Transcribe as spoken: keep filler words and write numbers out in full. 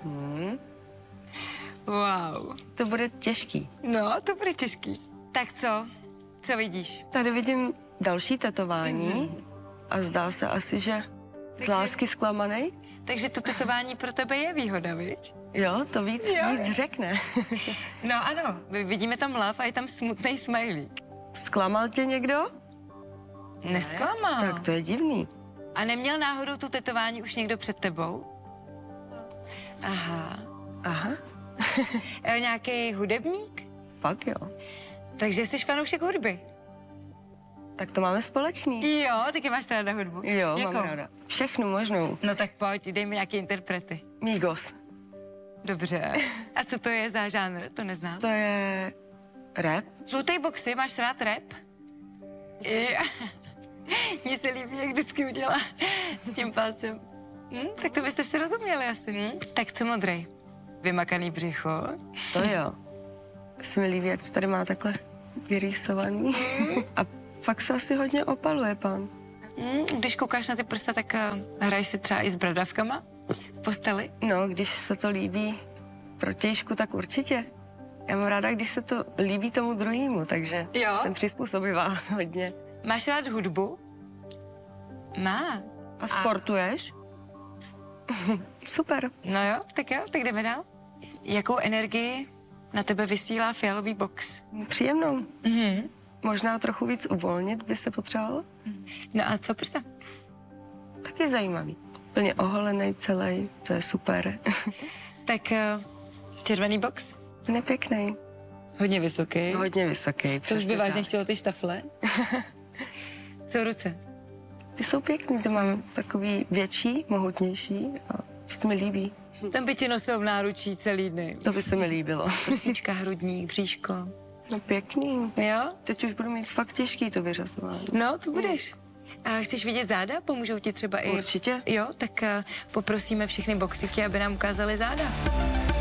Hmm. Wow. To bude těžký. No, to bude těžký. Tak co? Co vidíš? Tady vidím další tetování mm-hmm. a zdá se asi, že z lásky zklamanej. Takže to tetování pro tebe je výhoda, viď? Jo, to víc, Jo. víc řekne. No ano, vidíme tam love a je tam smutný smajlík. Zklamal tě někdo? Nesklamal. Tak to je divný. A neměl náhodou tu tetování už někdo před tebou? Aha. Aha, E, nějaký hudebník? fakt jo. Takže jsi fanoušek hudby? Tak to máme společný. Jo, taky máš ráda hudbu. Jo, Jakou? mám ráda. Všechnu možnou. No tak pojď, dej mi nějaký interprety. Migos. Dobře. A co to je za žánr? To neznám. To je rap. Žlutý boxy, máš rád rap? Jo. Mně se líbí, jak vždycky udělá s tím palcem. Hm, tak to byste si rozuměli asi, hm? Tak co modrej? Vymakaný břicho. To jo. Se mi líbí, jak to tady má takhle vyrýsovaný. A fakt se asi hodně opaluje, pán. Hm, když koukáš na ty prsta, tak uh, hraješ si třeba i s bradavkama v posteli? No, když se to líbí protějšku, tak určitě. Já mám ráda, když se to líbí tomu druhému, takže Jo? jsem přizpůsobivá hodně. Máš rád hudbu? Má. A sportuješ? Super. No jo, tak jo, tak jdeme dál. Jakou energii na tebe vysílá fialový box? Příjemnou. Mhm. Možná trochu víc uvolnit by se potřebovalo. No a co prsa? Taky zajímavý. Plně oholený celý, to je super. Tak uh, červený box? Ten je pěkný. Hodně vysoký. Hodně vysoký, To už přesně by vážně tak. chtělo ty štafle. Co ruce? Ty jsou pěkný, ty mám takový větší, mohutnější a to se mi líbí. Ten by ti nosil v náručí celý dny. To by se mi líbilo. Prsíčka, hrudník, bříško. No pěkný. Jo? Teď už budu mít fakt těžký to vyřazování. No, to budeš. A chceš vidět záda? Pomůžou ti třeba i... Určitě. Jo, tak uh, poprosíme všechny boxíky, aby nám ukázali záda.